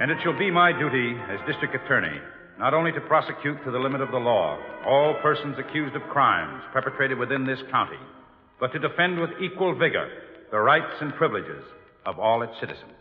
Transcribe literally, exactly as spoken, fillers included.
And it shall be my duty as district attorney not only to prosecute to the limit of the law all persons accused of crimes perpetrated within this county, but to defend with equal vigor the rights and privileges of all its citizens.